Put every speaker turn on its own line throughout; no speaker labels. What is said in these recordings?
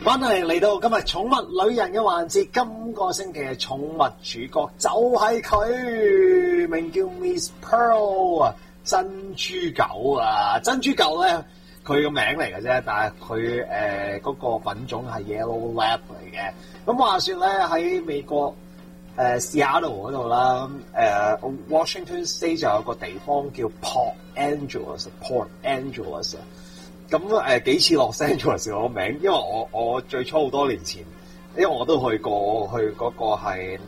翻嚟到今日寵物女人嘅環節，今個星期嘅寵物主角就係佢，名叫 Miss Pearl 啊，珍珠狗啊，珍珠狗咧佢個名嚟嘅啫，但係佢嗰個品種係 Yellow Lab 嚟嘅。咁話說咧喺美國Seattle 嗰度啦，Washington State 就有個地方叫 Port Angeles。咁幾似 Los Angeles 個名，因為我最初好多年前，因為我都去過，去嗰個係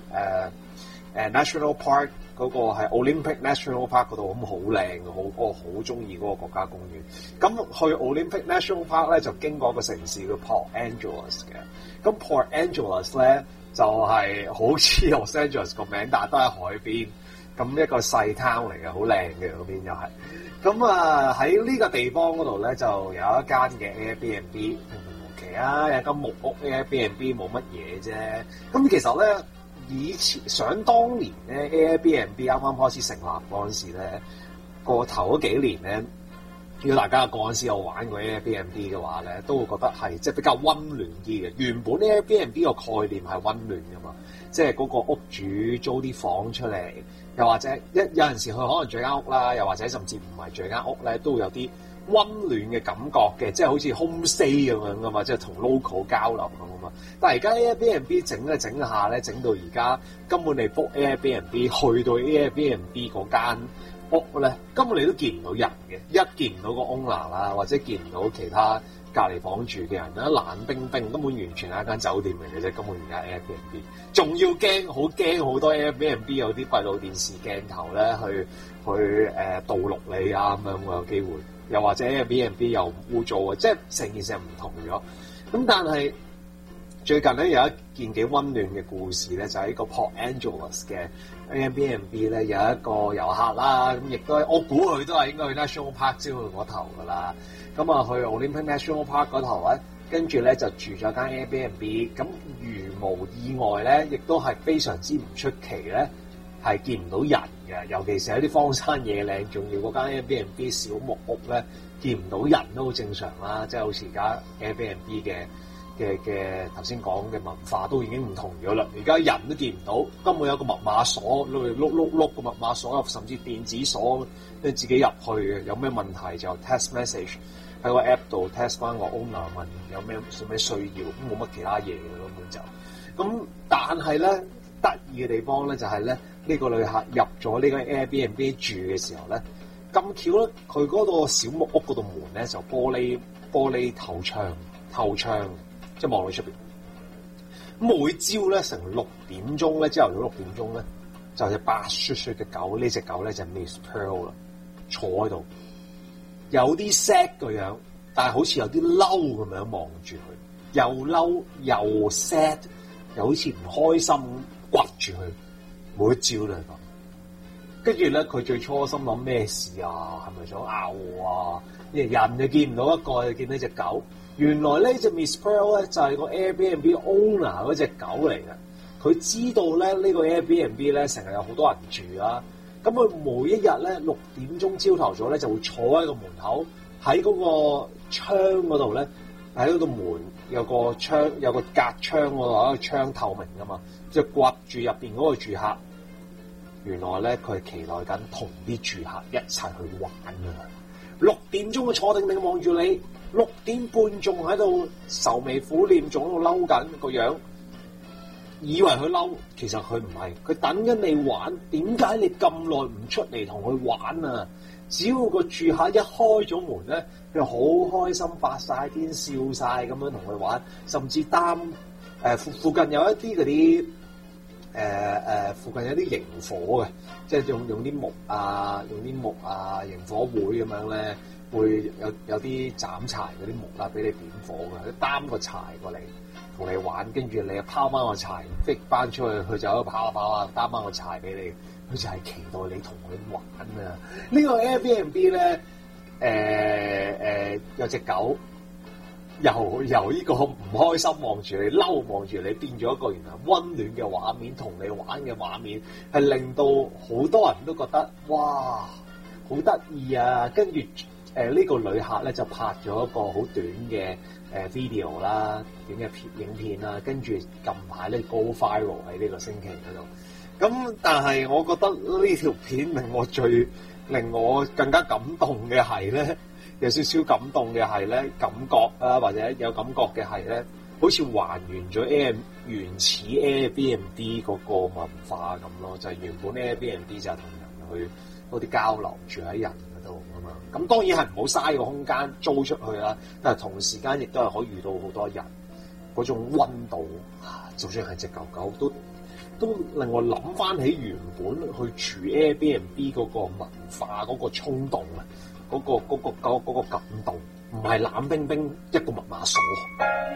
National Park 嗰個係 Olympic National Park 嗰度，咁好靚嘅，我好中意嗰個國家公園。咁去 Olympic National Park 咧就經過一個城市叫 Port Angeles 嘅，咁 Port Angeles 咧就係好似 Los Angeles 個名，但係都喺海邊，咁一個細 town 嚟嘅，好靚嘅嗰邊又係。咁啊喺呢個地方嗰度咧，就有一間嘅 Airbnb，平平無奇啊，有間木屋 Airbnb 冇乜嘢啫。咁其實咧，以前想當年咧 Airbnb 啱啱開始成立嗰陣時咧，個頭嗰幾年咧，如果大家嗰陣時有玩過 Airbnb 嘅話咧，都會覺得係即係比較溫暖啲嘅。原本 Airbnb 個概念係溫暖㗎嘛，即係嗰個屋主租啲房出嚟。又或者有陣時佢可能住間屋啦，又或者甚至唔係住間屋咧，都會有啲溫暖嘅感覺嘅，即係好似 homestay 咁樣噶嘛，即係同 local 交流咁啊嘛。但係而家 Airbnb 整下咧，整到而家根本你 book Airbnb 去到 Airbnb 嗰間屋咧，根本你都見唔到人嘅，一見唔到個 owner 啦，或者見唔到其他隔離房住嘅人啦，冷冰冰，根本完全係一間酒店嚟嘅啫。根本而家 Airbnb 仲要驚好多 Airbnb 有啲閉路電視鏡頭咧，去盜錄你啊咁樣會有機會，又或者 Airbnb 又污糟啊，即係成件事係唔同咗。咁但係最近咧有一件幾溫暖嘅故事咧，就喺個 Port Angeles 嘅 Airbnb 咧有一個遊客啦，咁亦都我估佢都係應該去 National Park 先去嗰頭噶啦。咁啊去 Olympic National Park 嗰頭咧，跟住咧就住咗間 Airbnb。咁如無意外咧，亦都係非常之唔出奇咧，係見唔到人嘅。尤其是喺啲荒山野嶺，仲要嗰間 Airbnb 小木屋咧，見唔到人都好正常啦。即係好似而家 Airbnb 嘅頭先講嘅文化都已經唔同咗啦。而家人都見唔到，根本有個密碼鎖，碌個密碼鎖，甚至電子鎖，你自己入去嘅。有咩問題就 text message。喺個 app 度 test 翻個 owner 問有咩需要，咁冇乜其他嘢嘅根本就咁。但係咧得意嘅地方咧就係咧呢個旅客入咗呢個 Airbnb 住嘅時候咧，咁巧咧佢嗰個小木屋嗰度門咧就玻璃透窗，即係望到出邊。咁每朝咧成6點鐘咧，朝頭早6點鐘咧就有隻白雪雪嘅狗，呢隻狗咧就係 Miss Pearl 啦，坐喺度。有啲 sad 個樣，但係好似有啲嬲咁樣望住佢，又嬲又 sad，又好似唔開心咁掘住佢，每一朝都係咁。跟住咧，佢最初心諗咩事啊？係咪想咬我啊？人就見唔到一個，就見到隻狗。原來呢隻 Miss Pearl 咧就係個 Airbnb owner 嗰隻狗嚟嘅。佢知道咧呢個 Airbnb 咧成日有好多人住啦。咁佢每一日咧6點鐘朝頭早咧就會坐喺個門口，喺嗰個窗嗰度咧，喺嗰個門有個窗，有個隔窗嗰度，一個窗透明噶嘛，就掘住入邊嗰個住客。原來咧佢係期待緊同啲住客一齊去玩㗎。6點鐘佢坐定定望住你，6點半仲喺度愁眉苦臉，仲喺度嬲緊個樣。以為佢嬲，其實佢唔係，佢等緊你玩。點解你咁耐唔出嚟同佢玩啊？只要個住客一開咗門咧，佢好開心，發晒癲，笑晒咁樣同佢玩，甚至附近有一啲嗰啲附近有啲營火嘅，即係用啲木啊，營火會咁樣咧，會有啲斬柴嗰啲木啊，俾你點火嘅，佢擔個柴過嚟。同你玩，跟住你又拋翻個柴，逼翻出去，佢就喺度跑啊，擔翻個柴俾你，佢就係期待你同佢玩啊！呢個 Airbnb 咧，有隻狗由呢個唔開心望住你，嬲望住你，變咗一個原來溫暖嘅畫面，同你玩嘅畫面，係令到好多人都覺得哇，好得意啊！跟住呢個旅客咧就拍咗一個好短嘅video 啦，短嘅影片啦，跟住近排咧 go viral 喺呢個星期嗰度。咁但係我覺得呢條片令我更加感動嘅係咧，有少少感動嘅係咧，感覺啊或者有感覺嘅係咧，好似還原咗原始 Airbnb 嗰個文化咁咯，就係原本 Airbnb 就係同人去多啲交流，住喺人嗰度啊嘛。咁當然係唔好嘥個空間租出去啦，但係同時間亦都係可以遇到好多人嗰種溫度，就算係隻狗狗都令我諗翻起原本去住 Airbnb 嗰個文化嗰個衝動啊，嗰個感動，唔係冷冰冰一個密碼鎖。